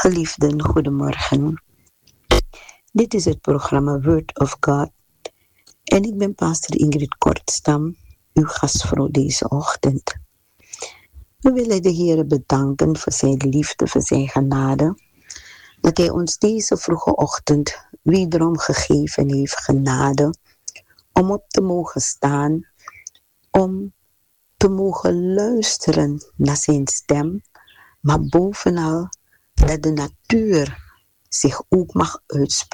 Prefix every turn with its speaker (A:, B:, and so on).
A: Geliefden, goedemorgen. Dit is het programma Word of God. En ik ben pastor Ingrid Kortstam, uw gastvrouw deze ochtend. We willen de Heer bedanken voor zijn liefde, voor zijn genade. Dat hij ons deze vroege ochtend wederom gegeven heeft, genade. Om op te mogen staan, om te mogen luisteren naar zijn stem. Maar bovenal dat de natuur zich ook mag uitspreken.